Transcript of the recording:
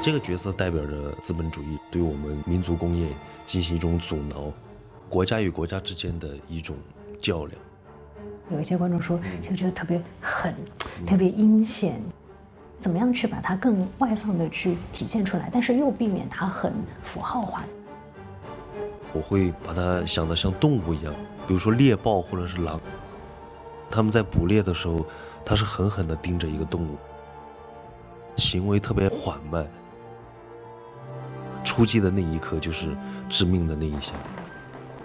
这个角色代表着资本主义对我们民族工业进行一种阻挠，国家与国家之间的一种较量。 有一些观众说就觉得特别狠，特别阴险，怎么样去把它更外放的去体现出来，但是又避免它很符号化。 我会把它想得像动物一样，比如说猎豹或者是狼，他们在捕猎的时候，他是狠狠地盯着一个动物，行为特别缓慢，出击的那一刻就是致命的那一下。